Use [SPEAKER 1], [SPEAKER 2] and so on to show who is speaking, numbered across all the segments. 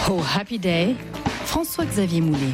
[SPEAKER 1] Oh Happy Day, François-Xavier Moulet.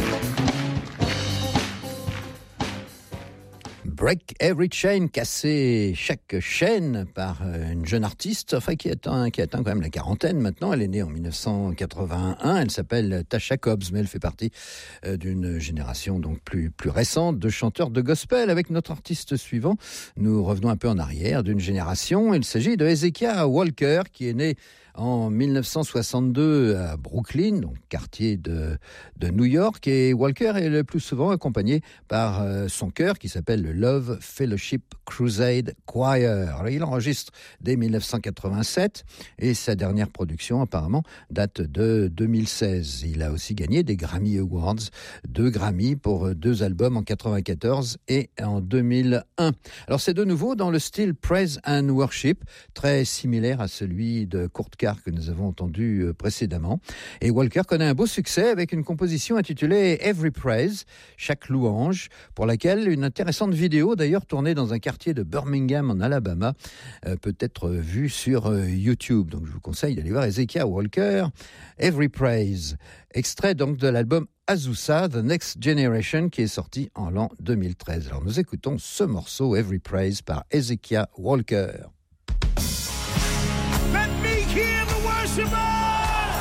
[SPEAKER 2] Break Every Chain, casser chaque chaîne par une jeune artiste, qui atteint quand même la quarantaine maintenant. Elle est née en 1981, elle s'appelle Tasha Cobbs, mais elle fait partie d'une génération donc plus récente de chanteurs de gospel. Avec notre artiste suivant, nous revenons un peu en arrière d'une génération. Il s'agit de Hezekiah Walker, qui est né en 1962 à Brooklyn, donc quartier de New York. Et Walker est le plus souvent accompagné par son chœur qui s'appelle le Love Fellowship Crusade Choir. Alors, il enregistre dès 1987 et sa dernière production apparemment date de 2016. Il a aussi gagné des Grammy Awards, 2 Grammy pour 2 albums en 1994 et en 2001. Alors c'est de nouveau dans le style Praise and Worship, très similaire à celui de Kurt Carr que nous avons entendu précédemment. Et Walker connaît un beau succès avec une composition intitulée Every Praise, chaque louange, pour laquelle une intéressante vidéo, d'ailleurs tournée dans un quartier de Birmingham en Alabama, peut être vue sur YouTube. Donc je vous conseille d'aller voir Hezekiah Walker, Every Praise, extrait donc de l'album Azusa, The Next Generation, qui est sorti en l'an 2013. Alors nous écoutons ce morceau, Every Praise, par Hezekiah Walker.
[SPEAKER 3] Let me hear the worship.